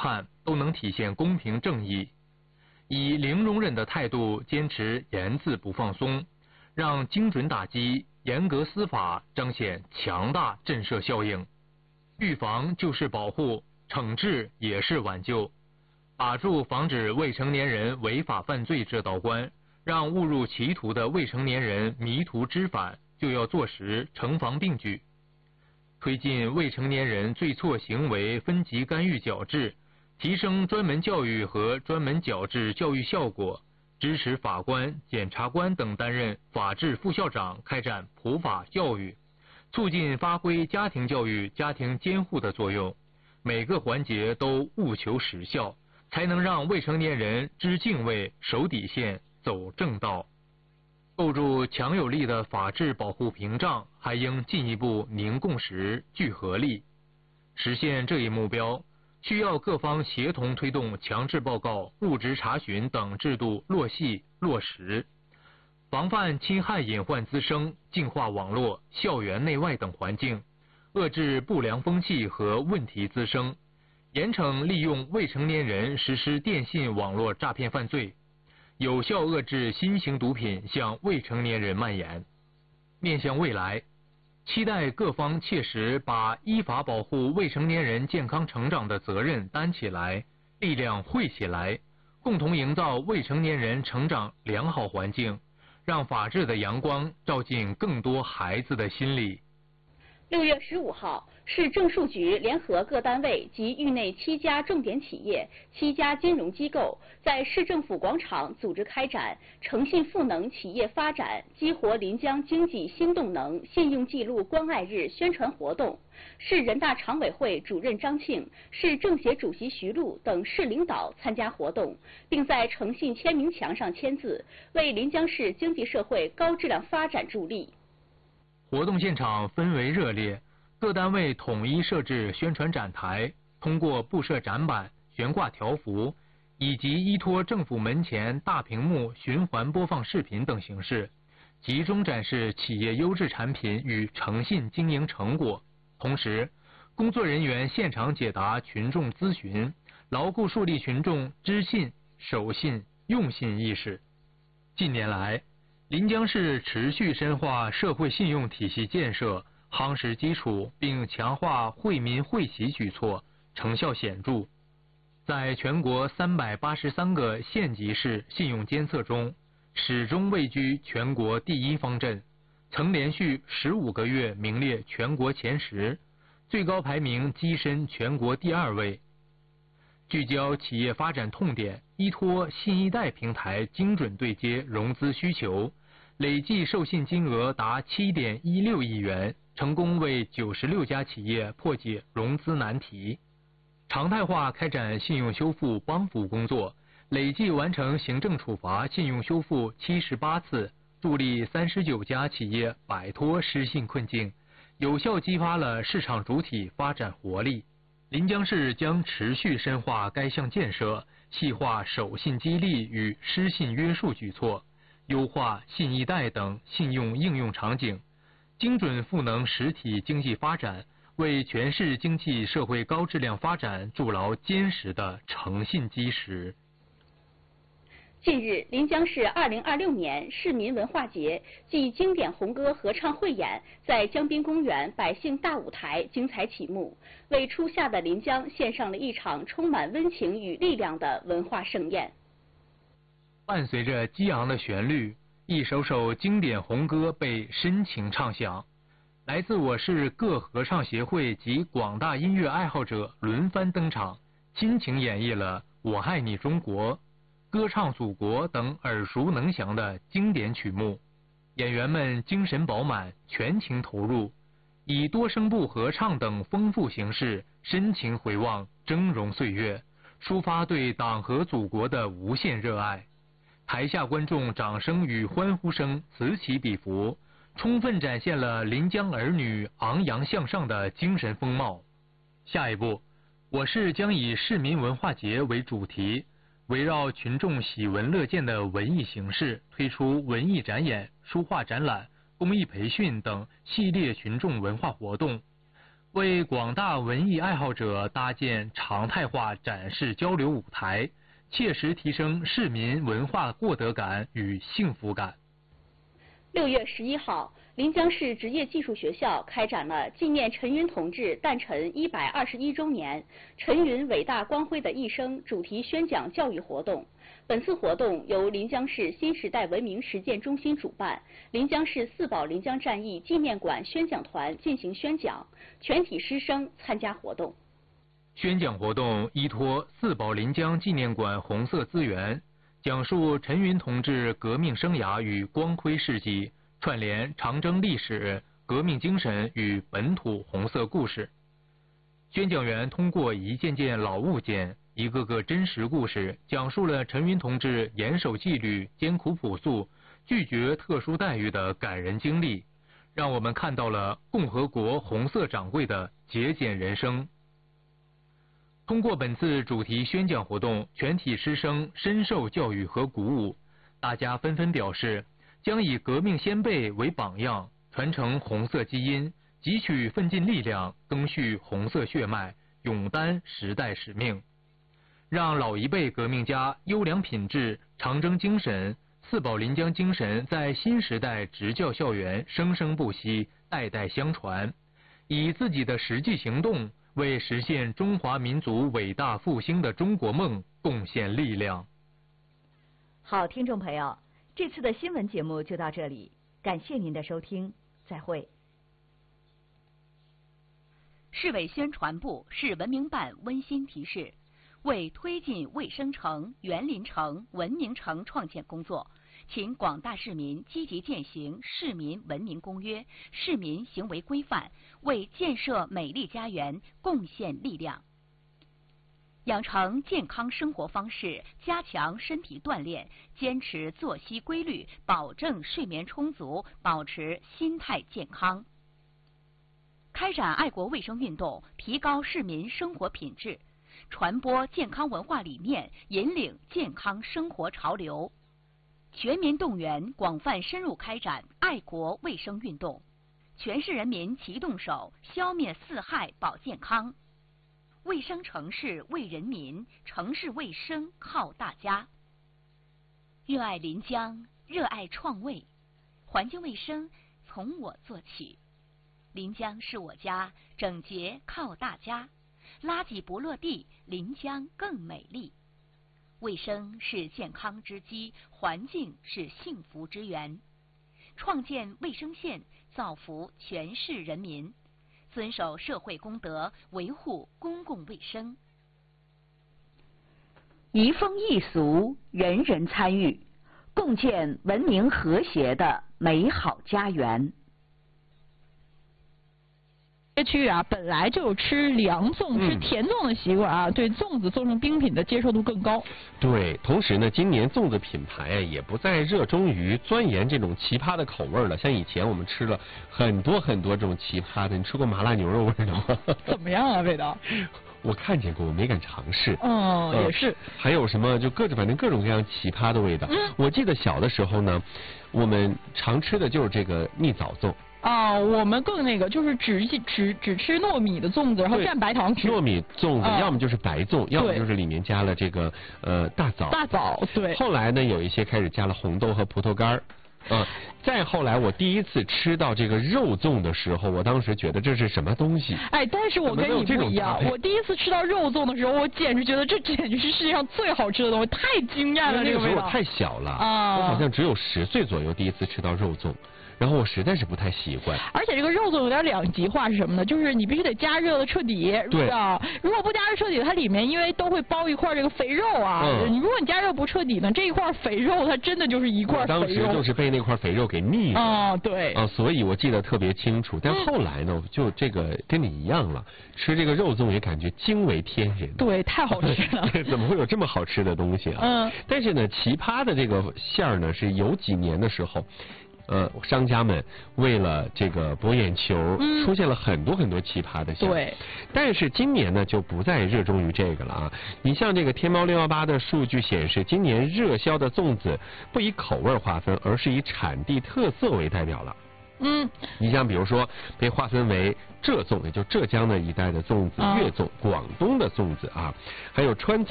判都能体现公平正义，以零容忍的态度坚持严字不放松，让精准打击、严格司法彰显强大震慑效应。预防就是保护，惩治也是挽救，把住防止未成年人违法犯罪这道关，让误入歧途的未成年人迷途知返，就要做实惩防并举。推进未成年人罪错行为分级干预矫治，提升专门教育和专门矫治教育效果，支持法官、检察官等担任法治副校长开展普法教育，促进发挥家庭教育、家庭监护的作用，每个环节都务求实效，才能让未成年人知敬畏、守底线、走正道。构筑强有力的法治保护屏障，还应进一步凝共识、聚合力。实现这一目标，需要各方协同推动强制报告、入职查询等制度落细落实，防范侵害隐患滋生，净化网络、校园内外等环境，遏制不良风气和问题滋生，严惩利用未成年人实施电信网络诈骗犯罪，有效遏制新型毒品向未成年人蔓延。面向未来，期待各方切实把依法保护未成年人健康成长的责任担起来，力量汇起来，共同营造未成年人成长良好环境，让法治的阳光照进更多孩子的心里。 6月15号，市政数局联合各单位及域内7家重点企业、7家金融机构，在市政府广场组织开展诚信赋能企业发展、激活临江经济新动能信用记录关爱日宣传活动。市人大常委会主任张庆、市政协主席徐璐等市领导参加活动，并在诚信签名墙上签字，为临江市经济社会高质量发展助力。 活动现场氛围热烈，各单位统一设置宣传展台，通过布设展板、悬挂条幅，以及依托政府门前大屏幕循环播放视频等形式，集中展示企业优质产品与诚信经营成果。同时，工作人员现场解答群众咨询，牢固树立群众知信、守信、用信意识。近年来，临江市持续深化社会信用体系建设，夯实基础，并强化惠民惠企举措，成效显著。在全国383个县级市信用监测中，始终位居全国第一方阵，曾连续15个月名列全国前10，最高排名跻身全国第2位。聚焦企业发展痛点，依托新一代平台精准对接融资需求，累计授信金额达7.16亿元，成功为96家企业破解融资难题。常态化开展信用修复帮扶工作，累计完成行政处罚信用修复78次，助力39家企业摆脱失信困境，有效激发了市场主体发展活力。临江市将持续深化该项建设，细化守信激励与失信约束举措，优化信一贷等信用应用场景，精准赋能实体经济发展，为全市经济社会高质量发展筑牢坚实的诚信基石。 近日，临江市2026年市民文化节暨经典红歌合唱汇演在江滨公园百姓大舞台精彩启幕，为初夏的临江献上了一场充满温情与力量的文化盛宴。 伴随着激昂的旋律，一首首经典红歌被深情唱响，来自我市各合唱协会及广大音乐爱好者轮番登场，亲情演绎了《我爱你中国》、歌唱祖国等耳熟能详的经典曲目。演员们精神饱满，全情投入，以多声部合唱等丰富形式，深情回望峥嵘岁月，抒发对党和祖国的无限热爱。台下观众掌声与欢呼声此起彼伏，充分展现了临江儿女昂扬向上的精神风貌。下一步，我市将以市民文化节为主题，围绕群众喜闻乐见的文艺形式，推出文艺展演、书画展览、公益培训等系列群众文化活动， 为广大文艺爱好者搭建常态化展示交流舞台，切实提升市民文化获得感与幸福感。 6月11号，临江市职业技术学校开展了纪念陈云同志诞辰121周年、陈云伟大光辉的一生主题宣讲教育活动。本次活动由临江市新时代文明实践中心主办，临江市四保临江战役纪念馆宣讲团进行宣讲，全体师生参加活动。 宣讲活动依托四保临江纪念馆红色资源，讲述陈云同志革命生涯与光辉事迹，串联长征历史、革命精神与本土红色故事。宣讲员通过一件件老物件、一个个真实故事，讲述了陈云同志严守纪律、艰苦朴素、拒绝特殊待遇的感人经历，让我们看到了共和国红色掌柜的节俭人生。通过本次主题宣讲活动，全体师生深受教育和鼓舞，大家纷纷表示将以革命先辈为榜样，传承红色基因，汲取奋进力量，赓续红色血脉，勇担时代使命，让老一辈革命家优良品质、长征精神、四保临江精神在新时代职教校园生生不息、代代相传，以自己的实际行动为实现中华民族伟大复兴的中国梦贡献力量。 好，听众朋友，这次的新闻节目就到这里，感谢您的收听，再会。 市委宣传部、市文明办温馨提示：为推进卫生城、园林城、文明城创建工作，请广大市民积极践行《市民文明公约》、市民行为规范，为建设美丽家园贡献力量。养成健康生活方式，加强身体锻炼，坚持作息规律，保证睡眠充足，保持心态健康。开展爱国卫生运动，提高市民生活品质，传播健康文化理念，引领健康生活潮流。全民动员，广泛深入开展爱国卫生运动，全市人民齐动手，消灭四害保健康。卫生城市为人民，城市卫生靠大家。热爱临江，热爱创卫，环境卫生从我做起。临江是我家，整洁靠大家。垃圾不落地，临江更美丽。卫生是健康之基，环境是幸福之源。创建卫生县，造福全市人民，遵守社会公德，维护公共卫生。 移风易俗，人人参与，共建文明和谐的美好家园。 街区啊，本来就有吃凉粽、吃甜粽的习惯啊，对粽子做成冰品的接受度更高。 对，同时呢，今年粽子品牌也不再热衷于钻研这种奇葩的口味了。像以前我们吃了很多这种奇葩的，你吃过麻辣牛肉味的吗？ 怎么样啊，味道？ 我看见过，我没敢尝试。 也是。 还有什么就反正各种各样奇葩的味道。我记得小的时候呢，我们常吃的就是这个蜜枣粽。 我们更那个，就是只吃糯米的粽子，然后蘸白糖吃。 糯米粽子，要么就是白粽，要么就是里面加了这个大枣。 大枣，对。 后来呢，有一些开始加了红豆和葡萄干儿。再后来我第一次吃到这个肉粽的时候，我当时觉得这是什么东西？ 但是我跟你不一样，我第一次吃到肉粽的时候，我简直觉得这简直是世界上最好吃的东西，太惊艳了，这个味道。 那个时候我太小了，我好像只有10岁左右第一次吃到肉粽。然后我实在是不太习惯， 而且这个肉粽有点两极化是什么呢？就是你必须得加热的彻底， 对啊，如果不加热彻底，它里面因为都会包一块这个肥肉啊，如果你加热不彻底呢，这一块肥肉它真的就是一块肥肉。 当时就是被那块肥肉给腻了对所以我记得特别清楚。但后来呢，就这个跟你一样了，吃这个肉粽也感觉惊为天人。 对，太好吃了。 怎么会有这么好吃的东西啊？但是呢，奇葩的这个馅儿呢，是有几年的时候。商家们为了这个博眼球，出现了很多奇葩的馅。 对， 但是今年呢就不再热衷于这个了啊！你像这个天猫618的数据显示，今年热销的粽子不以口味划分，而是以产地特色为代表了。 你像比如说被划分为浙粽，也就浙江的一带的粽子、粤粽、广东的粽子啊，还有川粽。